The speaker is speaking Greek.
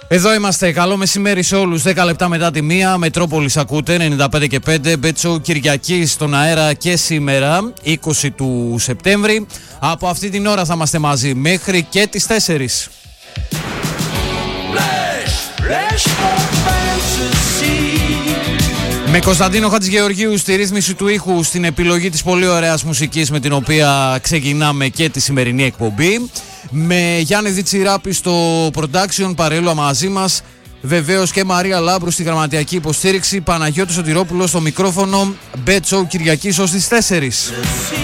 Εδώ είμαστε, καλό μεσημέρι σε όλους, 10 λεπτά μετά τη 1, Μετρόπολης ακούτε, 95 και 5, Bet-Show Κυριακή στον αέρα και σήμερα, 20 του Σεπτέμβρη. Από αυτή την ώρα θα είμαστε μαζί μέχρι και τις 4. Με Κωνσταντίνο Χατζηγεωργίου στη ρύθμιση του ήχου, στην επιλογή της πολύ ωραίας μουσικής με την οποία ξεκινάμε και τη σημερινή εκπομπή. Με Γιάννη Διτσιράπη στο production, παρέλουα μαζί μας. Βεβαίως και Μαρία Λάμπρου στη γραμματιακή υποστήριξη. Παναγιώτης Σωτηρόπουλος στο μικρόφωνο. Bet-Show Κυριακής ως τις 4.